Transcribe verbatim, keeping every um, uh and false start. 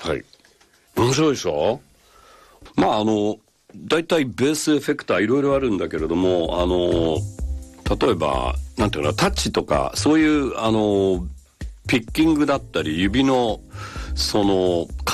はい。面白いでしょ。まああのだいたいベースエフェクターいろいろあるんだけれども、あの例えばなんていうのタッチとかそういうあのピッキングだったり指のその